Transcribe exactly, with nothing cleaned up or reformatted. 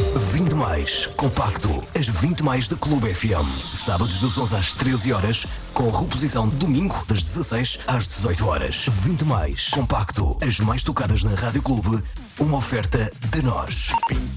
vinte mais compacto, as vinte mais da Clube F M. Sábados das onze às treze horas, com reposição domingo das dezasseis às dezoito horas. vinte mais compacto, as mais tocadas na Rádio Clube, uma oferta de nós.